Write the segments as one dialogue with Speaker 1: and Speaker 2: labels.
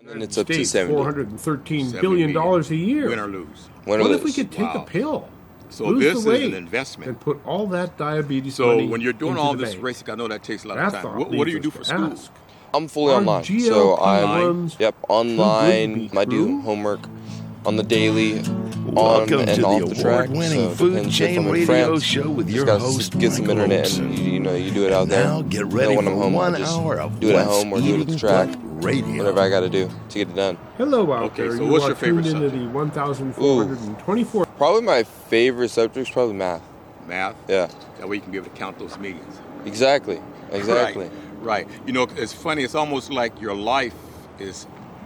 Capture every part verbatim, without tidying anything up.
Speaker 1: And it's up to
Speaker 2: States,
Speaker 1: seventy.
Speaker 2: four hundred thirteen billion dollars a year.
Speaker 3: Win or lose.
Speaker 1: Win or
Speaker 2: What if we
Speaker 1: lose.
Speaker 2: could take
Speaker 3: Wow.
Speaker 2: a pill?
Speaker 3: So
Speaker 2: lose
Speaker 3: this
Speaker 2: the
Speaker 3: is
Speaker 2: weight,
Speaker 3: an investment.
Speaker 2: and put all that diabetes
Speaker 3: So
Speaker 2: money
Speaker 3: when you're doing
Speaker 2: into
Speaker 3: all
Speaker 2: the
Speaker 3: this
Speaker 2: bank?
Speaker 3: racing, I know that takes a lot
Speaker 2: That
Speaker 3: of time.
Speaker 2: thought
Speaker 3: What, what do
Speaker 2: leads
Speaker 3: you do
Speaker 2: us
Speaker 3: for
Speaker 2: to
Speaker 3: school?
Speaker 2: ask,
Speaker 1: I'm fully
Speaker 2: are
Speaker 1: online,
Speaker 2: G L P
Speaker 1: so I'm
Speaker 2: ones
Speaker 1: yep
Speaker 2: too good to
Speaker 1: online.
Speaker 2: be
Speaker 1: I do
Speaker 2: true?
Speaker 1: homework on the daily, on
Speaker 4: Welcome
Speaker 1: and
Speaker 4: to
Speaker 1: off
Speaker 4: the
Speaker 1: the track.
Speaker 4: award-winning
Speaker 1: So
Speaker 4: food
Speaker 1: depends if
Speaker 4: chain
Speaker 1: I'm in
Speaker 4: radio
Speaker 1: France,
Speaker 4: show with
Speaker 1: just
Speaker 4: your
Speaker 1: gotta
Speaker 4: host,
Speaker 1: get some
Speaker 4: Michael
Speaker 1: internet,
Speaker 4: Olson.
Speaker 1: and you, you know you do it out
Speaker 4: And
Speaker 1: there.
Speaker 4: now get
Speaker 1: And
Speaker 4: ready
Speaker 1: then when
Speaker 4: for
Speaker 1: I'm home,
Speaker 4: one
Speaker 1: I just
Speaker 4: hour of
Speaker 1: do it at
Speaker 4: What's
Speaker 1: home or do it at the
Speaker 4: Eating
Speaker 1: track.
Speaker 4: Good Radio.
Speaker 1: Whatever I got to do to get it done.
Speaker 2: Hello out
Speaker 3: Okay,
Speaker 2: there.
Speaker 3: so
Speaker 2: you
Speaker 3: what's
Speaker 2: are
Speaker 3: your favorite
Speaker 2: tuned into
Speaker 3: subject?
Speaker 2: the one thousand four hundred twenty-four.
Speaker 1: Probably my favorite subject is probably math.
Speaker 3: Math?
Speaker 1: Yeah,
Speaker 3: That way you can be able to count those millions.
Speaker 1: exactly, exactly.
Speaker 3: Right. Right. You know, it's funny. It's almost like your life is.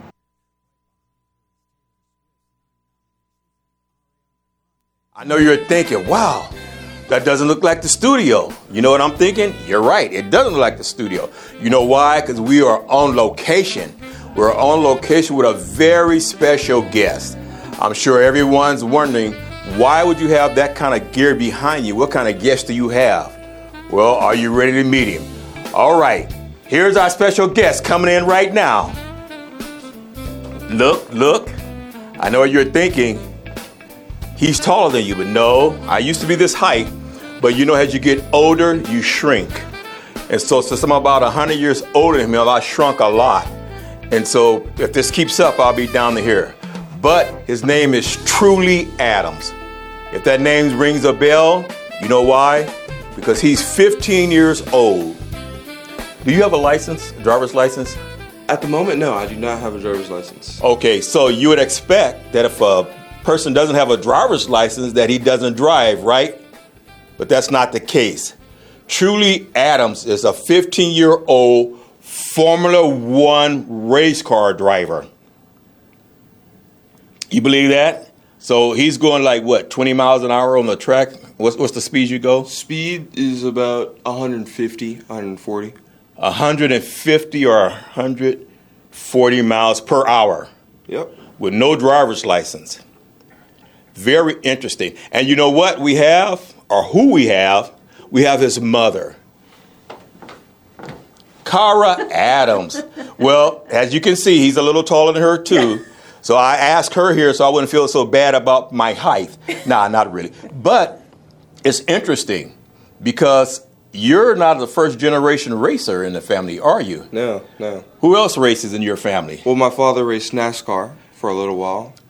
Speaker 5: I know you're thinking, wow, that doesn't look like the studio. You know what I'm thinking? You're right. It doesn't look like the studio. You know why? Because we are on location. We're on location with a very special guest. I'm sure everyone's wondering, why would you have that kind of gear behind you? What kind of guest do you have? Well, are you ready to meet him? All right. Here's our special guest coming in right now. Look, look. I know you're thinking, he's taller than you, but no, I used to be this height, but you know, as you get older, you shrink. And so since I'm about one hundred years older than him, I shrunk a lot. And so if this keeps up, I'll be down to here. But his name is Truly Adams. If that name rings a bell, you know why? Because he's fifteen years old. Do you have a license, a driver's license?
Speaker 1: At the moment, no, I do not have a driver's license.
Speaker 5: Okay, so you would expect that if a person doesn't have a driver's license that he doesn't drive, right? But that's not the case. Truly Adams is a fifteen-year-old Formula One race car driver. You believe that? So he's going like what, twenty miles an hour on the track? What's, what's the speed you go?
Speaker 1: Speed is about one hundred fifty, one hundred forty.
Speaker 5: one hundred fifty or one hundred forty miles per hour
Speaker 1: Yep.
Speaker 5: with no driver's license. Very interesting. And you know what we have, or who we have? We have his mother, Cara Adams. Well, as you can see, he's a little taller than her too. So I asked her here so I wouldn't feel so bad about my height. Nah, not really. But it's interesting because you're not the first generation racer in the family, are you?
Speaker 1: No, no.
Speaker 5: Who else races in your family?
Speaker 1: Well, my father raced NASCAR for a little while.